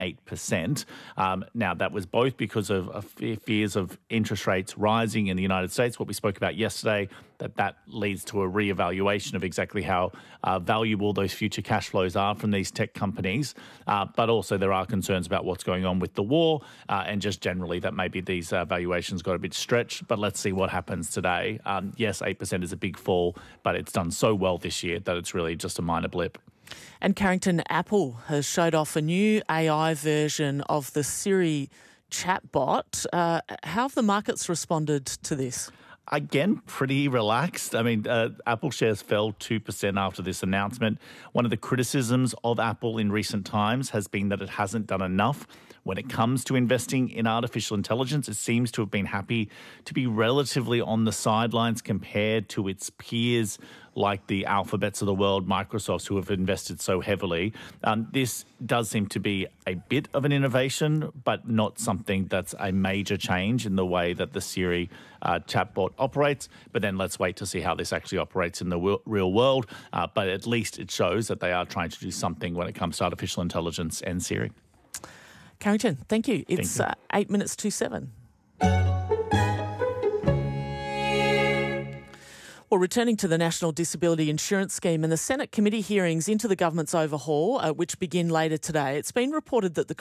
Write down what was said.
8%. Now, that was both because of fears of interest rates rising in the United States, what we spoke about yesterday, that leads to a reevaluation of exactly how valuable those future cash flows are from these tech companies. But also there are concerns about what's going on with the war and just generally that maybe these valuations got a bit stretched. But let's see what happens today. Yes, 8% is a big fall, but it's done so well this year that it's really just a minor blip. And Carrington, Apple has showed off a new AI version of the Siri chatbot. How have the markets responded to this? Again, pretty relaxed. I mean, Apple shares fell 2% after this announcement. One of the criticisms of Apple in recent times has been that it hasn't done enough when it comes to investing in artificial intelligence. It seems to have been happy to be relatively on the sidelines compared to its peers like the Alphabets of the world, Microsoft, who have invested so heavily. This does seem to be a bit of an innovation, but not something that's a major change in the way that the Siri chatbot operates. But then let's wait to see how this actually operates in the real world. But at least it shows that they are trying to do something when it comes to artificial intelligence and Siri. Carrington, thank you. It's 8 minutes to 7. Well, returning to the National Disability Insurance Scheme and the Senate committee hearings into the government's overhaul, which begin later today, it's been reported that the